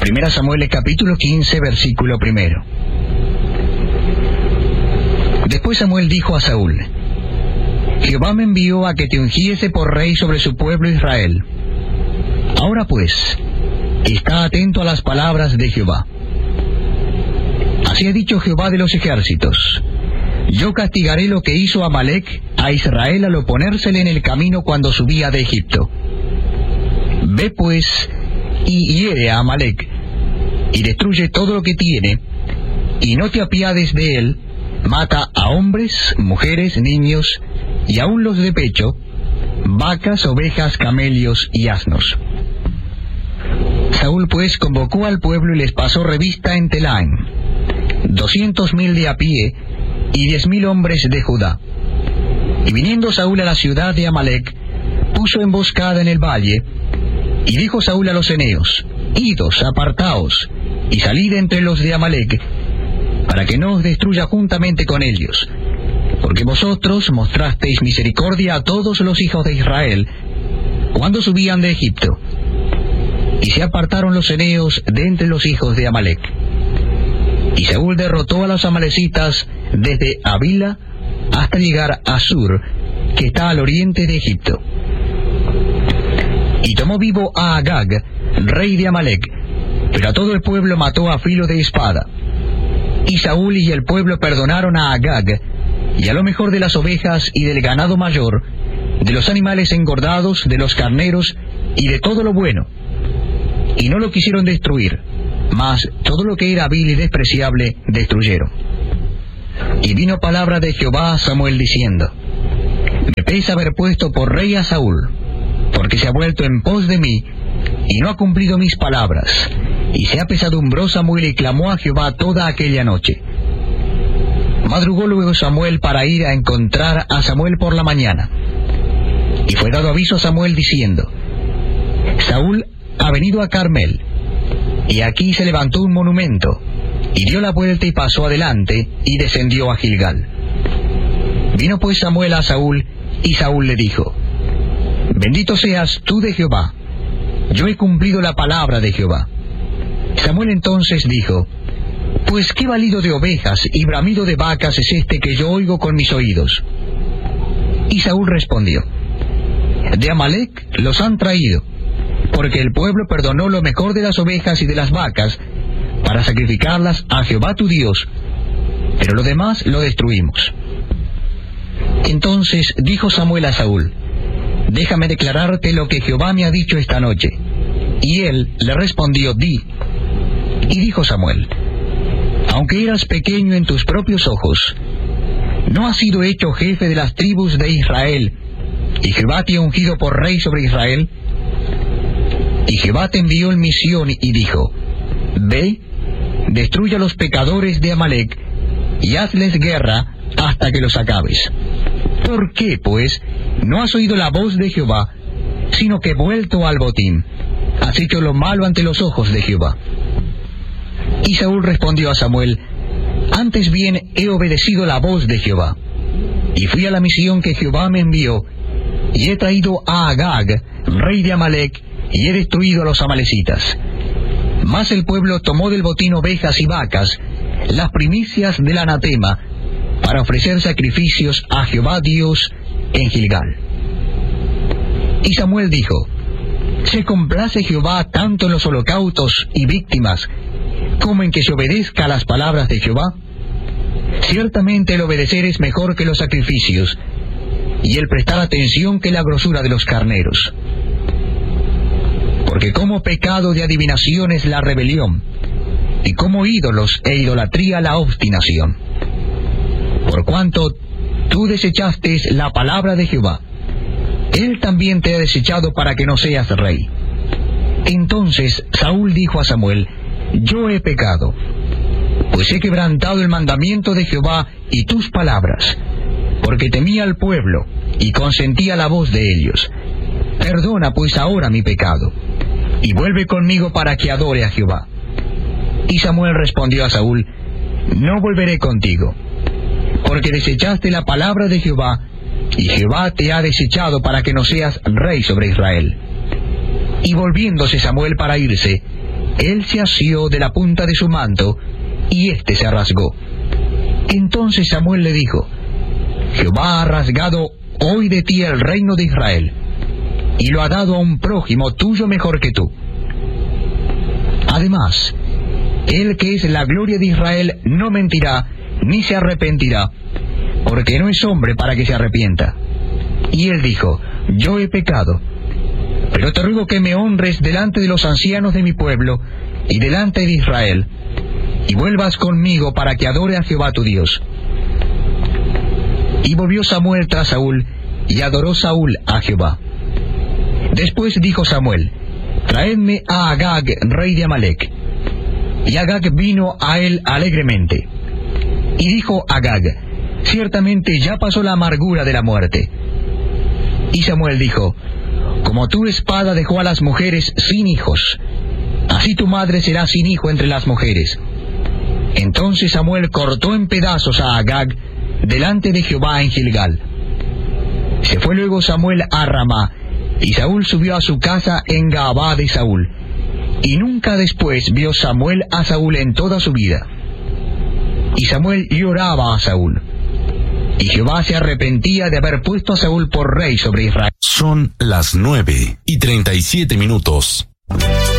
Primera Samuel capítulo 15, versículo 1. Después Samuel dijo a Saúl: Jehová me envió a que te ungiese por rey sobre su pueblo Israel. Ahora pues, está atento a las palabras de Jehová. Así ha dicho Jehová de los ejércitos: yo castigaré lo que hizo Amalec a Israel al oponérsele en el camino cuando subía de Egipto. Ve pues y hiere a Amalec, y destruye todo lo que tiene, y no te apiades de él. Mata a hombres, mujeres, niños, y aun los de pecho, vacas, ovejas, camellos y asnos. Saúl pues convocó al pueblo y les pasó revista en Telaim, 200,000 de a pie, y 10,000 hombres de Judá. Y viniendo Saúl a la ciudad de Amalec, puso emboscada en el valle, y dijo Saúl a los eneos: idos, apartaos, y salid entre los de Amalec, para que no os destruya juntamente con ellos, porque vosotros mostrasteis misericordia a todos los hijos de Israel cuando subían de Egipto. Y se apartaron los eneos de entre los hijos de Amalec. Y Saúl derrotó a los amalecitas desde Avila hasta llegar a Sur, que está al oriente de Egipto. Y tomó vivo a Agag, rey de Amalec, pero a todo el pueblo mató a filo de espada. Y Saúl y el pueblo perdonaron a Agag, y a lo mejor de las ovejas y del ganado mayor, de los animales engordados, de los carneros, y de todo lo bueno. Y no lo quisieron destruir, mas todo lo que era vil y despreciable destruyeron. Y vino palabra de Jehová a Samuel diciendo: me pesa haber puesto por rey a Saúl, porque se ha vuelto en pos de mí, y no ha cumplido mis palabras. Y se apesadumbró Samuel y clamó a Jehová toda aquella noche. Madrugó luego Samuel para ir a encontrar a Samuel por la mañana. Y fue dado aviso a Samuel diciendo: Saúl ha venido a Carmel. Y aquí se levantó un monumento, y dio la vuelta y pasó adelante, y descendió a Gilgal. Vino pues Samuel a Saúl, y Saúl le dijo: bendito seas tú de Jehová, yo he cumplido la palabra de Jehová. Samuel entonces dijo: pues qué balido de ovejas y bramido de vacas es este que yo oigo con mis oídos. Y Saúl respondió: de Amalec los han traído, porque el pueblo perdonó lo mejor de las ovejas y de las vacas, para sacrificarlas a Jehová tu Dios, pero lo demás lo destruimos. Entonces dijo Samuel a Saúl: déjame declararte lo que Jehová me ha dicho esta noche. Y él le respondió: di. Y dijo Samuel: aunque eras pequeño en tus propios ojos, ¿no has sido hecho jefe de las tribus de Israel, y Jehová te ha ungido por rey sobre Israel? Y Jehová te envió en misión y dijo: ve, destruye a los pecadores de Amalec, y hazles guerra hasta que los acabes. ¿Por qué, pues, no has oído la voz de Jehová, sino que vuelto al botín, has hecho lo malo ante los ojos de Jehová? Y Saúl respondió a Samuel: antes bien he obedecido la voz de Jehová, y fui a la misión que Jehová me envió, y he traído a Agag, rey de Amalec, y he destruido a los amalecitas. Mas el pueblo tomó del botín ovejas y vacas, las primicias del anatema, para ofrecer sacrificios a Jehová Dios en Gilgal. Y Samuel dijo: ¿se complace Jehová tanto en los holocaustos y víctimas, como en que se obedezca a las palabras de Jehová? Ciertamente el obedecer es mejor que los sacrificios, y el prestar atención que la grosura de los carneros. Porque como pecado de adivinación es la rebelión, y como ídolos e idolatría la obstinación. Por cuanto tú desechaste la palabra de Jehová, él también te ha desechado para que no seas rey. Entonces Saúl dijo a Samuel: yo he pecado, pues he quebrantado el mandamiento de Jehová y tus palabras, porque temía al pueblo y consentía la voz de ellos. Perdona pues ahora mi pecado, y vuelve conmigo para que adore a Jehová. Y Samuel respondió a Saúl: no volveré contigo, porque desechaste la palabra de Jehová, y Jehová te ha desechado para que no seas rey sobre Israel. Y volviéndose Samuel para irse, él se asió de la punta de su manto, y éste se rasgó. Entonces Samuel le dijo: Jehová ha rasgado hoy de ti el reino de Israel, y lo ha dado a un prójimo tuyo mejor que tú. Además, él que es la gloria de Israel no mentirá, ni se arrepentirá, porque no es hombre para que se arrepienta. Y él dijo: Yo he pecado, pero te ruego que me honres delante de los ancianos de mi pueblo y delante de Israel, y vuelvas conmigo para que adore a Jehová tu Dios. Y volvió Samuel tras Saúl, y adoró Saúl a Jehová. Después dijo Samuel: Traedme a Agag, rey de Amalec. Y Agag vino a él alegremente. Y dijo Agag: Ciertamente ya pasó la amargura de la muerte. Y Samuel dijo: Como tu espada dejó a las mujeres sin hijos, así tu madre será sin hijo entre las mujeres. Entonces Samuel cortó en pedazos a Agag delante de Jehová en Gilgal. Se fue luego Samuel a Ramá, y Saúl subió a su casa en Gabaa de Saúl. Y nunca después vio Samuel a Saúl en toda su vida. Y Samuel lloraba a Saúl. Y Jehová se arrepentía de haber puesto a Saúl por rey sobre Israel. Son las 9:37.